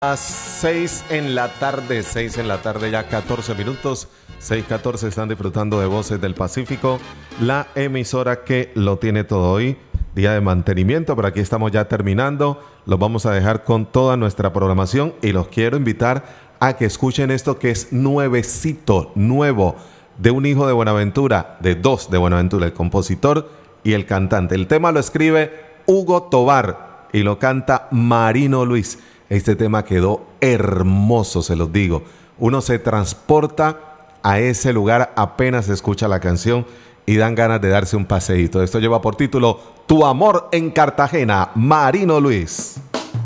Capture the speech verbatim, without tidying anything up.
Las seis en la tarde, seis en la tarde, ya catorce minutos, seis catorce, están disfrutando de Voces del Pacífico, la emisora que lo tiene todo hoy, día de mantenimiento, pero aquí estamos ya terminando, los vamos a dejar con toda nuestra programación y los quiero invitar a que escuchen esto que es nuevecito, nuevo, de un hijo de Buenaventura, de dos de Buenaventura, el compositor y el cantante. El tema lo escribe Hugo Tovar y lo canta Marino Luis. Este tema quedó hermoso, se los digo. Uno se transporta a ese lugar apenas escucha la canción y dan ganas de darse un paseíto. Esto lleva por título Tu amor en Cartagena, Marino Luis.